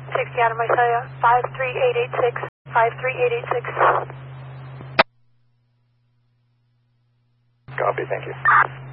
60 out of my cellular, 53886, 53886. Copy, thank you.